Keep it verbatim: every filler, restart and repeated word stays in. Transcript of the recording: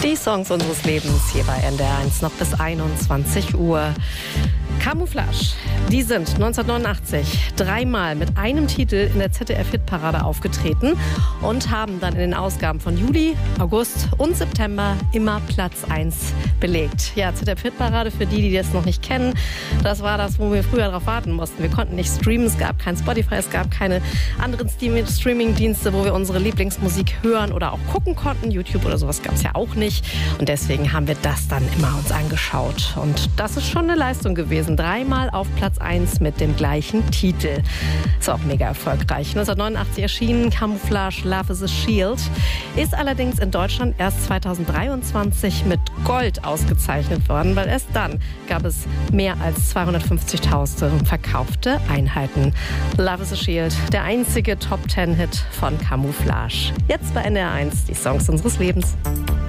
Die Songs unseres Lebens hier bei N D R eins noch bis einundzwanzig Uhr. Camouflage. Die sind neunzehnhundertneunundachtzig dreimal mit einem Titel in der Z D F-Hitparade aufgetreten und haben dann in den Ausgaben von Juli, August und September immer Platz eins belegt. Ja, Z D F-Hitparade, für die, die das noch nicht kennen, das war das, wo wir früher darauf warten mussten. Wir konnten nicht streamen, es gab kein Spotify, es gab keine anderen Streaming-Dienste, wo wir unsere Lieblingsmusik hören oder auch gucken konnten. YouTube oder sowas gab es ja auch nicht. Und deswegen haben wir das dann immer uns angeschaut. Und das ist schon eine Leistung gewesen. Dreimal auf Platz eins mit dem gleichen Titel. Ist auch mega erfolgreich. neunzehnhundertneunundachtzig erschienen Camouflage, Love is a Shield. Ist allerdings in Deutschland erst zweitausenddreiundzwanzig mit Gold ausgezeichnet worden, weil erst dann gab es mehr als zweihundertfünfzigtausend verkaufte Einheiten. Love is a Shield, der einzige Top-Ten-Hit von Camouflage. Jetzt bei N D R eins, die Songs unseres Lebens.